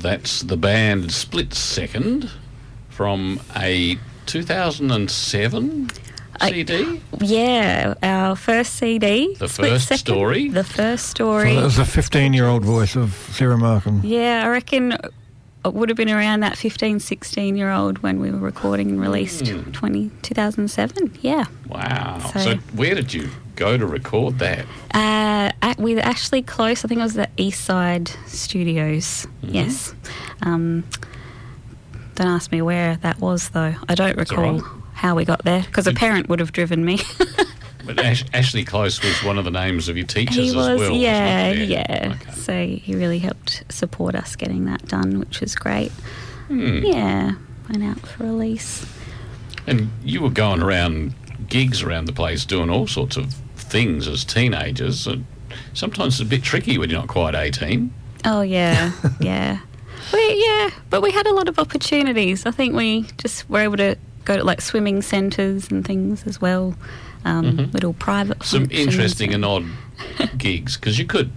That's the band Split Second from a 2007 CD? Yeah, our first CD. The first story? The first story. So that was the 15-year-old voice of Sarah Markham. Yeah, I reckon it would have been around that 15, 16-year-old when we were recording and released 2007, yeah. Wow. So where did you go to record that? With Ashley Close, I think it was the Eastside Studios, yes. Don't ask me where that was, though. I don't recall how we got there, because a parent would have driven me. But Ashley Close was one of the names of your teachers as well. Yeah. Okay. So he really helped support us getting that done, which was great. Yeah, went out for release. And you were going around gigs around the place doing all sorts of things as teenagers. Sometimes it's a bit tricky when you're not quite 18. Oh, yeah, yeah. But we had a lot of opportunities. I think we just were able to go to, like, swimming centres and things as well. Little private some functions. Interesting and odd gigs, because you could.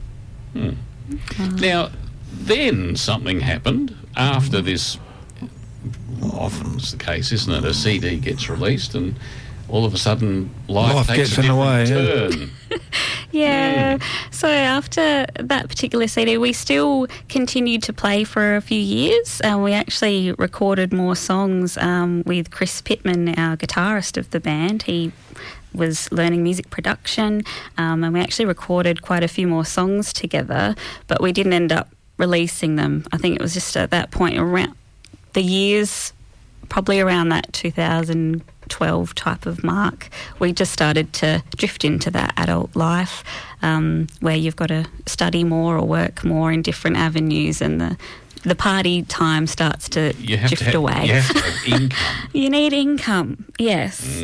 Now, then something happened after this. Often it's the case, isn't it? A CD gets released and all of a sudden life takes gets a in the way, turn. Yeah. So after that particular CD, we still continued to play for a few years. We actually recorded more songs with Chris Pittman, our guitarist of the band. He was learning music production, and we actually recorded quite a few more songs together, but we didn't end up releasing them. I think it was just at that point around the years, probably around that 2012 type of mark, we just started to drift into that adult life where you've got to study more or work more in different avenues, and the party time starts to drift away. You have to have income. You need income, yes.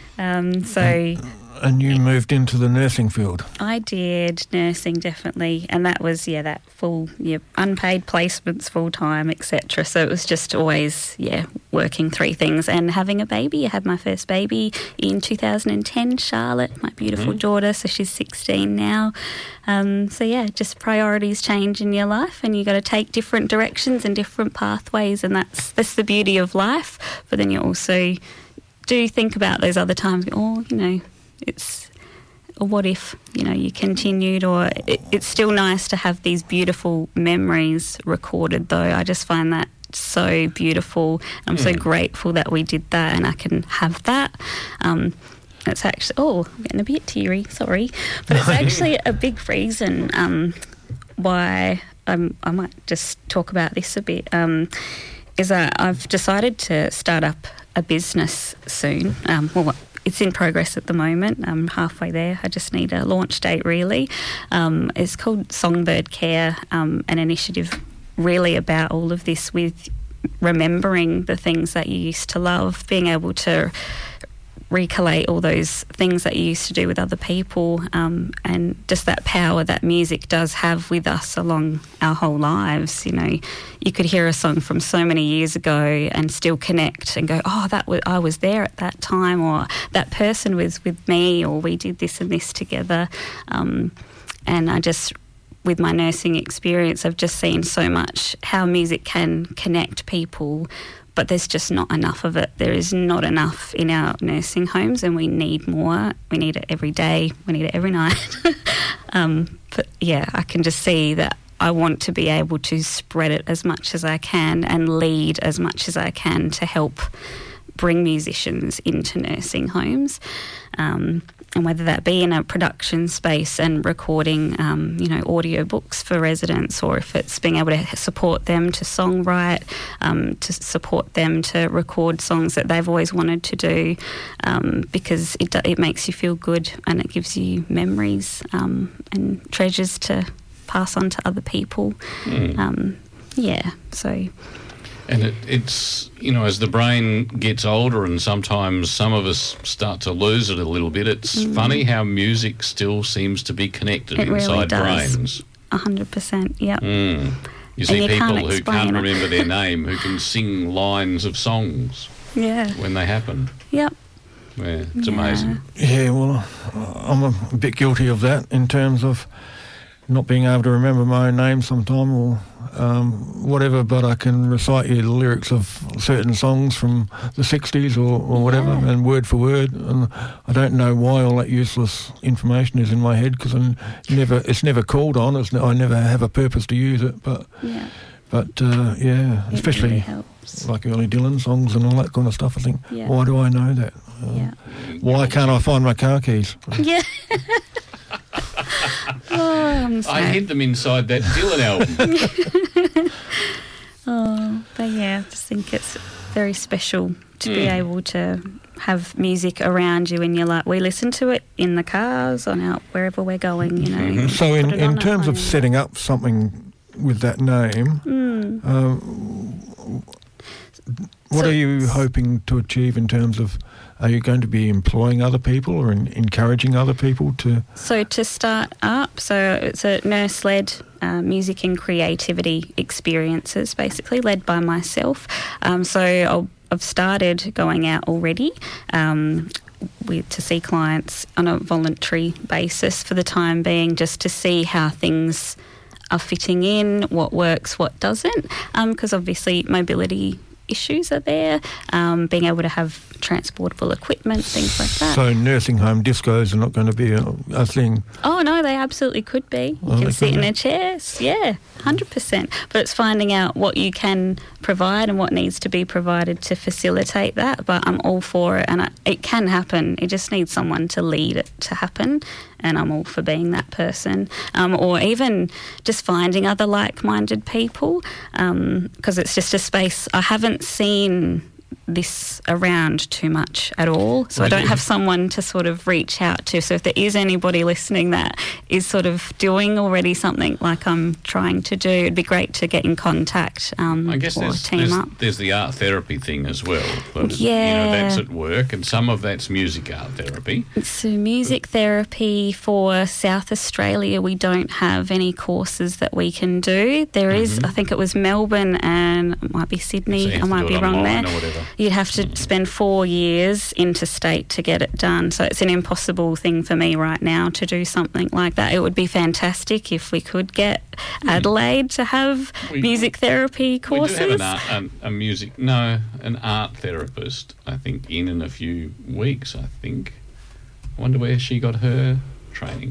And you moved into the nursing field. I did nursing, definitely, and that was that full unpaid placements, full time, etc. So it was just always working three things and having a baby. I had my first baby in 2010, Charlotte, my beautiful daughter. So she's 16 now. Just priorities change in your life, and you got to take different directions and different pathways, and that's the beauty of life. But then you also do think about those other times. It's a what if, you continued, or it's still nice to have these beautiful memories recorded, though. I just find that so beautiful. I'm so grateful that we did that and I can have that. It's actually, I'm getting a bit teary, sorry. But it's actually a big reason why I might just talk about this a bit, is that I've decided to start up a business soon. It's in progress at the moment. I'm halfway there. I just need a launch date, really. It's called Songbird Care, an initiative really about all of this, with remembering the things that you used to love, being able to recollate all those things that you used to do with other people, and just that power that music does have with us along our whole lives. You could hear a song from so many years ago and still connect and go, I was there at that time, or that person was with me, or we did this and this together. And I just, with my nursing experience, I've just seen so much how music can connect people, but there's just not enough of it. There is not enough in our nursing homes, and we need more. We need it every day. We need it every night. I can just see that I want to be able to spread it as much as I can and lead as much as I can to help bring musicians into nursing homes. And whether that be in a production space and recording, audio books for residents, or if it's being able to support them to songwrite, to support them to record songs that they've always wanted to do, because it makes you feel good and it gives you memories and treasures to pass on to other people. And it's, as the brain gets older, and sometimes some of us start to lose it a little bit, it's funny how music still seems to be connected inside brains. 100%, yeah. You see people who can't remember their name, who can sing lines of songs when they happen. Yep. Yeah, it's amazing. Yeah, well, I'm a bit guilty of that in terms of not being able to remember my own name sometime, or whatever, but I can recite you the lyrics of certain songs from the 60s or whatever, and word for word. And I don't know why all that useless information is in my head, because it's never called on. I never have a purpose to use it. But especially really helps. Like early Dylan songs and all that kind of stuff. I think, why do I know that? Why can't I find my car keys? Yeah. I hid them inside that Dylan album. But I just think it's very special to be able to have music around you, and we listen to it in the cars, on out wherever we're going, you know. Mm-hmm. So in terms of setting up something with that name, what are you hoping to achieve in terms of, are you going to be employing other people or encouraging other people to? So to start up, it's a nurse-led music and creativity experiences, basically, led by myself. I've started going out already to see clients on a voluntary basis for the time being, just to see how things are fitting in, what works, what doesn't, because obviously mobility issues are there, being able to have transportable equipment, things like that. So nursing home discos are not going to be a thing? Oh, no, they absolutely could be. You can sit in a chair, 100%. But it's finding out what you can provide and what needs to be provided to facilitate that. But I'm all for it, and it can happen. It just needs someone to lead it to happen, and I'm all for being that person. Or even just finding other like-minded people, because it's just a space I haven't seen this around too much at all, so I don't have someone to sort of reach out to. So if there is anybody listening that is sort of doing already something like I'm trying to do, it'd be great to get in contact. I guess there's the art therapy thing as well, but that's at work, and some of that's music art therapy. So music therapy for South Australia, we don't have any courses that we can do. There is, I think it was Melbourne, and it might be Sydney, I might be wrong there. You'd have to spend 4 years interstate to get it done. So it's an impossible thing for me right now to do something like that. It would be fantastic if we could get Adelaide to have music therapy courses. We do have an art therapist, I think, in a few weeks, I think. I wonder where she got her training.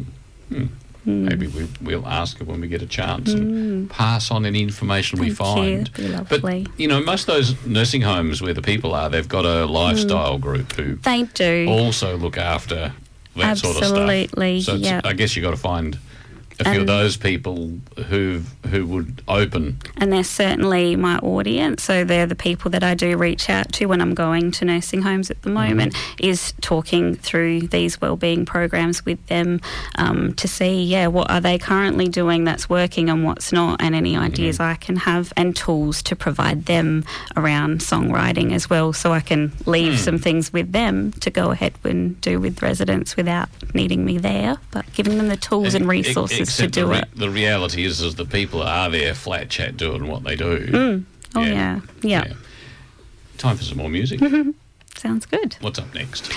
Maybe we'll ask her when we get a chance and pass on any information we find. Be lovely. But, most of those nursing homes where the people are, they've got a lifestyle group who they do also look after that sort of stuff. Absolutely, so I guess you've got to find a few of those people who would open. And they're certainly my audience. So they're the people that I do reach out to when I'm going to nursing homes at the moment, is talking through these wellbeing programs with them to see, what are they currently doing that's working and what's not, and any ideas I can have, and tools to provide them around songwriting as well, so I can leave some things with them to go ahead and do with residents without needing me there, but giving them the tools and resources to do it. The reality is the people are there flat chat doing what they do. Yeah. Time for some more music. Sounds good. What's up next?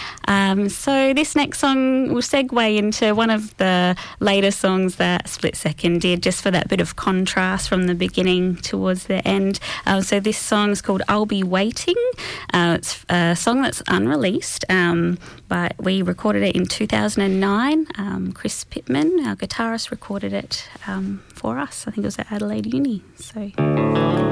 So this next song will segue into one of the later songs that Split Second did, just for that bit of contrast from the beginning towards the end. So this song is called I'll Be Waiting. It's a song that's unreleased, but we recorded it in 2009. Chris Pittman, our guitarist, recorded it for us. I think it was at Adelaide Uni. So...